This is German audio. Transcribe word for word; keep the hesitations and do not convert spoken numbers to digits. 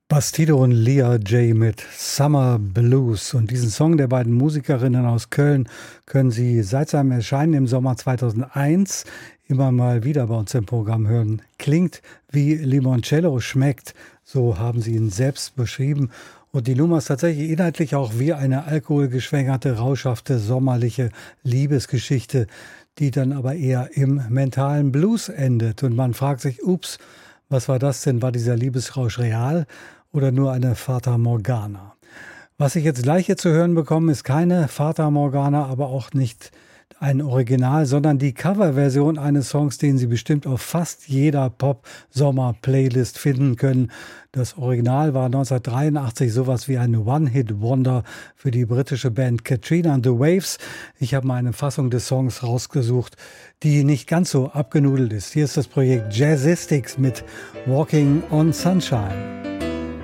Bastido und Leah J mit Summer Blues. Und diesen Song der beiden Musikerinnen aus Köln können Sie seit seinem Erscheinen im Sommer zweitausendeins immer mal wieder bei uns im Programm hören. Klingt wie Limoncello, schmeckt, so haben sie ihn selbst beschrieben. Und die Nummer ist tatsächlich inhaltlich auch wie eine alkoholgeschwängerte, rauschhafte, sommerliche Liebesgeschichte, die dann aber eher im mentalen Blues endet. Und man fragt sich, ups, was war das denn? War dieser Liebesrausch real oder nur eine Fata Morgana? Was ich jetzt gleich hier zu hören bekomme, ist keine Fata Morgana, aber auch nicht ein Original, sondern die Coverversion eines Songs, den Sie bestimmt auf fast jeder Pop-Sommer-Playlist finden können. Das Original war neunzehnhundertdreiundachtzig sowas wie ein One-Hit-Wonder für die britische Band Katrina and the Waves. Ich habe mal eine Fassung des Songs rausgesucht, die nicht ganz so abgenudelt ist. Hier ist das Projekt Jazzistics mit Walking on Sunshine.